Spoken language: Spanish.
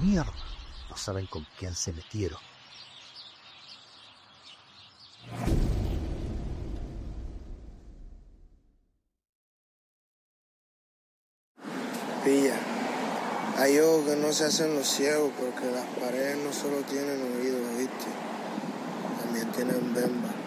Mierda, no saben con quién se metieron. Pilla, hay ojos que no se hacen los ciegos porque las paredes no solo tienen oídos, ¿viste? También tienen bemba.